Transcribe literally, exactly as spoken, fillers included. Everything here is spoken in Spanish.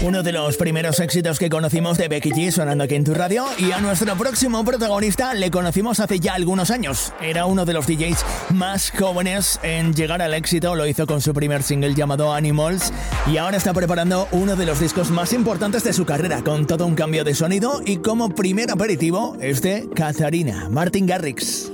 Uno de los primeros éxitos que conocimos de Becky G sonando aquí en tu radio, y a nuestro próximo protagonista le conocimos hace ya algunos años. Era uno de los D Js más jóvenes en llegar al éxito, lo hizo con su primer single llamado Animals y ahora está preparando uno de los discos más importantes de su carrera, con todo un cambio de sonido y como primer aperitivo este Katharina, Martin Garrix.